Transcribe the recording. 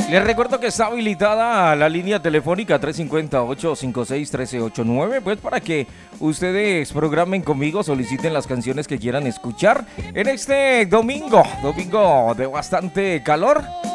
Les recuerdo que está habilitada la línea telefónica 350-856-1389, pues para que ustedes programen conmigo, soliciten las canciones que quieran escuchar en este domingo de bastante calor.